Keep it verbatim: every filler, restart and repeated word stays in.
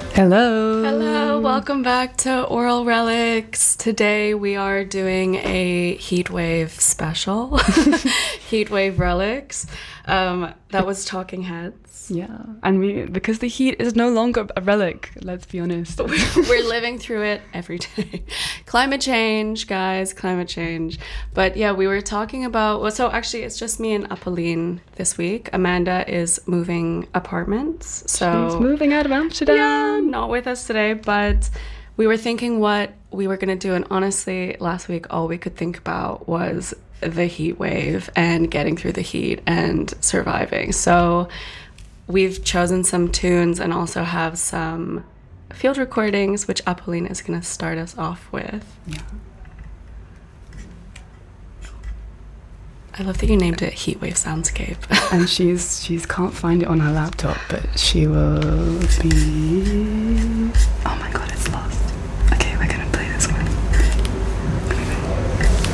Hello. Hello, welcome back to Oral Relics. Today we are doing a Heatwave special. Heatwave Relics. Um, that was Talking Heads. Yeah, and we because the heat is no longer a relic, let's be honest. We're living through it every day. Climate change, guys, climate change. But yeah, we were talking about, well, so actually it's just me and Apolline this week. Amanda is moving apartments. So She's moving out of Amsterdam. Yeah, not with us today, but we were thinking what we were going to do. And honestly, last week, all we could think about was the heat wave and getting through the heat and surviving. So we've chosen some tunes and also have some field recordings, which Apolline is going to start us off with. Yeah. I love that you named it Heatwave Soundscape. And she's she's can't find it on her laptop, but she will be